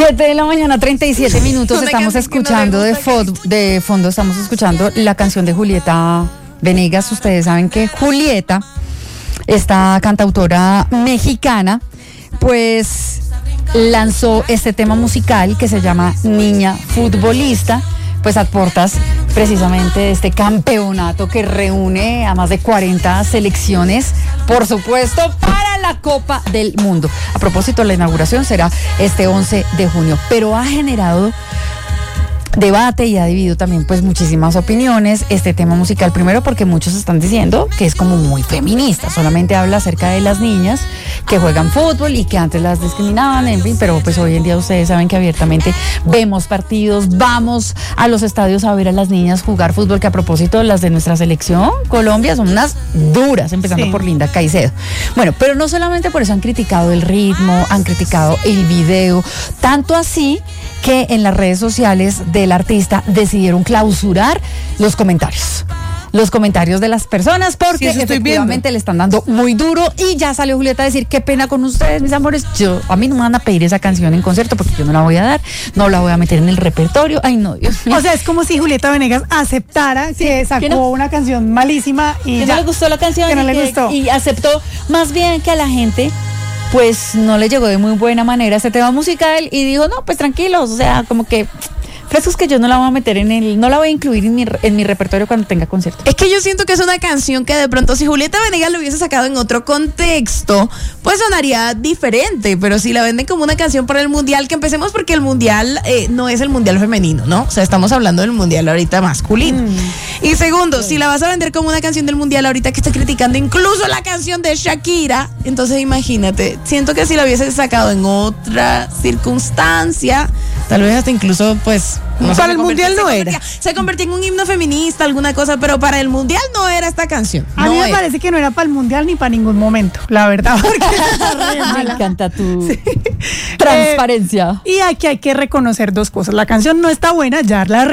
7 de la mañana, 37 minutos. Estamos escuchando de fondo, estamos escuchando la canción de Julieta Venegas. Ustedes saben que Julieta, esta cantautora mexicana, pues lanzó este tema musical que se llama Niña Futbolista, pues a puertas precisamente de este campeonato que reúne a más de 40 selecciones, por supuesto, para la Copa del Mundo. A propósito, la inauguración será este 11 de junio, pero ha generado debate y ha dividido también pues muchísimas opiniones este tema musical. Primero porque muchos están diciendo que es como muy feminista, solamente habla acerca de las niñas que juegan fútbol y que antes las discriminaban, en fin, pero pues hoy en día ustedes saben que abiertamente vemos partidos, vamos a los estadios a ver a las niñas jugar fútbol, que a propósito las de nuestra selección Colombia son unas duras, empezando por Linda Caicedo. Bueno, pero no solamente por eso han criticado el ritmo, han criticado el video, tanto así que en las redes sociales del artista decidieron clausurar los comentarios de las personas, porque efectivamente le están dando muy duro. Y ya salió Julieta a decir: qué pena con ustedes, mis amores, a mí no me van a pedir esa canción en concierto porque yo no la voy a dar, no la voy a meter en el repertorio. Ay, no, Dios mío. O sea, es como si Julieta Venegas aceptara que sacó una canción malísima y que no le gustó la canción, que no le gustó, y aceptó más bien que a la gente pues no le llegó de muy buena manera este tema musical y dijo: no, pues tranquilos, o sea, como que frescos, que yo no la voy a meter no la voy a incluir en mi repertorio cuando tenga concierto. Es que yo siento que es una canción que de pronto, si Julieta Venegas lo hubiese sacado en otro contexto, pues sonaría diferente, pero si la venden como una canción para el mundial, que empecemos porque el mundial no es el mundial femenino, ¿no? O sea, estamos hablando del mundial ahorita masculino. Y segundo, si la vas a vender como una canción del mundial ahorita que está criticando incluso la canción de Shakira, entonces imagínate, siento que si la hubiese sacado en otra circunstancia, tal vez hasta incluso pues no, para el mundial no era. Se convertía en un himno feminista, alguna cosa, pero para el mundial no era esta canción. A mí me parece que no era para el mundial ni para ningún momento, la verdad. Me encanta tu transparencia. Y aquí hay que reconocer dos cosas. La canción no está buena,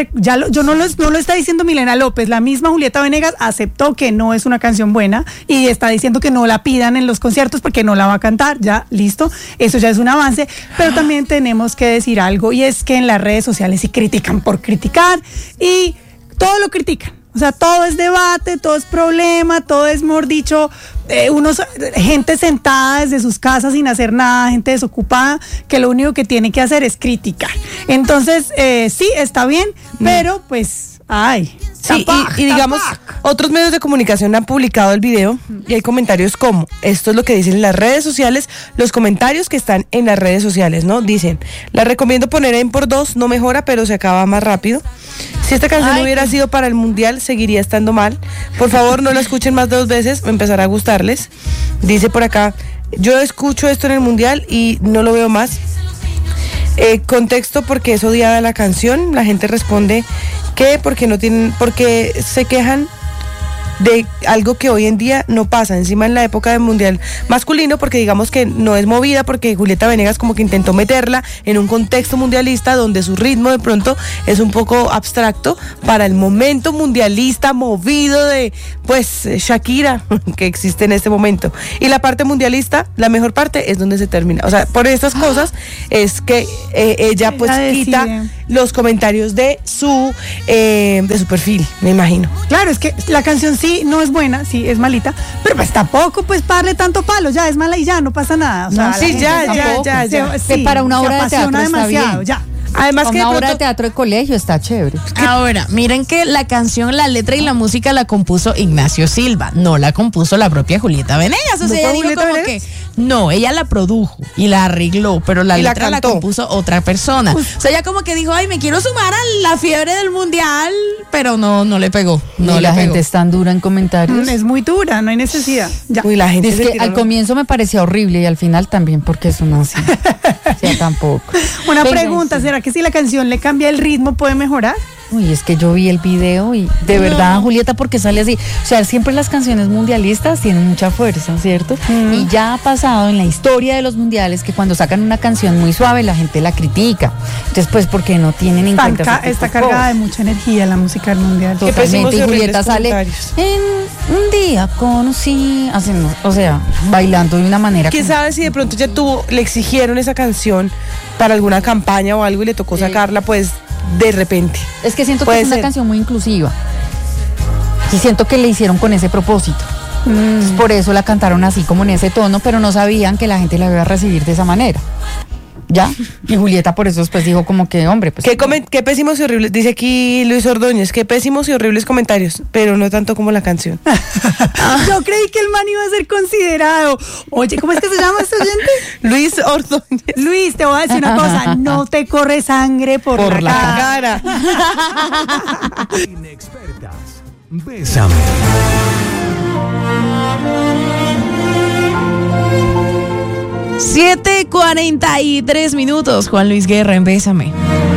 no lo está diciendo Milena López. La misma Julieta Venegas aceptó que no es una canción buena y está diciendo que no la pidan en los conciertos porque no la va a cantar. Ya, listo. Eso ya es un avance. Pero también tenemos que decir algo, y es que en las redes sociales sí critican por criticar y todo lo critican. O sea, todo es debate, todo es problema, todo es, mejor dicho, gente sentada desde sus casas sin hacer nada, gente desocupada, que lo único que tiene que hacer es criticar. Entonces, sí, está bien, pero pues, ay. Sí, y digamos, otros medios de comunicación han publicado el video y hay comentarios como: esto es lo que dicen en las redes sociales, los comentarios que están en las redes sociales, ¿no? Dicen: la recomiendo poner en por 2, no mejora, pero se acaba más rápido. Si esta canción no hubiera sido para el mundial, seguiría estando mal. Por favor, no la escuchen más de 2 veces, me empezará a gustarles. Dice por acá: yo escucho esto en el mundial y no lo veo más. Contexto: porque es odiada la canción. La gente responde que porque se quejan de algo que hoy en día no pasa, encima en la época del mundial masculino, porque digamos que no es movida, porque Julieta Venegas como que intentó meterla en un contexto mundialista donde su ritmo de pronto es un poco abstracto para el momento mundialista movido de pues Shakira que existe en este momento. Y la parte mundialista, la mejor parte es donde se termina. O sea, por estas cosas es que ella pues quita los comentarios de su perfil, me imagino. Claro, es que la canción sí no es buena, sí es malita, pero pues tampoco pues darle tanto palo, ya es mala y ya no pasa nada. O sea, sí, ya. Sí, para una obra de teatro está bien. Ya. Además que una obra de teatro de colegio está chévere. Ahora, miren que la canción, la letra y la música la compuso Ignacio Silva, no la compuso la propia Julieta Venegas. O sea, ella dijo como que no, ella la produjo y la arregló, pero la letra la compuso otra persona. O sea, ella como que dijo: ay, me quiero sumar a la fiebre del mundial, pero no le pegó. No, la gente es tan dura en comentarios. Es muy dura, no hay necesidad. Ya. Uy, la gente es que al comienzo me parecía horrible y al final también, porque es una así. O sea, tampoco. Una pregunta, ¿será que si la canción le cambia el ritmo puede mejorar? Uy, es que yo vi el video y de verdad, Julieta, porque sale así. O sea, siempre las canciones mundialistas tienen mucha fuerza, ¿cierto? Y ya ha pasado en la historia de los mundiales que cuando sacan una canción muy suave, la gente la critica. Entonces, pues, porque no tienen en cuenta. Está cargada de mucha energía la música del mundial. Totalmente. Y Julieta sale en un día conocí, haciendo, o sea, bailando de una manera. ¿Quién sabe si de pronto ya le exigieron esa canción para alguna campaña o algo y le tocó sacarla, pues, de repente? Es que siento que es una canción muy inclusiva. Y siento que le hicieron con ese propósito. Por eso la cantaron así, como en ese tono, pero no sabían que la gente la iba a recibir de esa manera. ¿Ya? Y Julieta por eso después dijo como que, hombre, pues... Qué pésimos y horribles, dice aquí Luis Ordóñez, qué pésimos y horribles comentarios, pero no tanto como la canción. Yo creí que el man iba a ser considerado. Oye, ¿cómo es que se llama este oyente? Luis Ordóñez. Luis, te voy a decir una cosa, no te corre sangre por la cara. Inexpertas, bésame. 7:43 minutos, Juan Luis Guerra en Bésame.